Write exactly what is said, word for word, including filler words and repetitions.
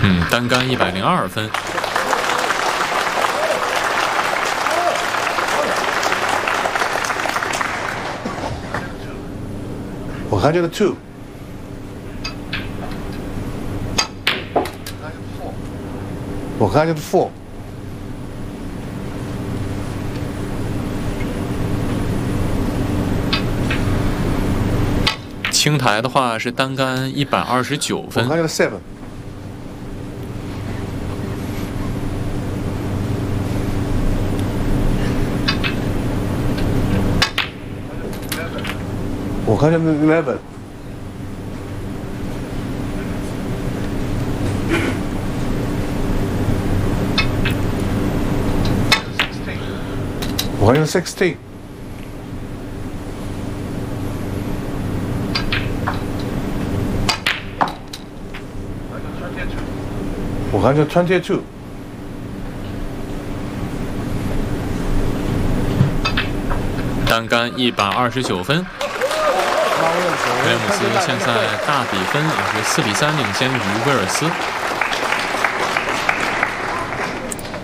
嗯，单杆一百零二分。 one hundred two. one hundred four. 青台的话是单杆一百二十九分。 one hundred seven. one hundred eleven. one hundred sixteen. one hundred twenty-two. 单杆一百二十九分。威廉姆斯现在大比分也是四比三领先于威尔斯。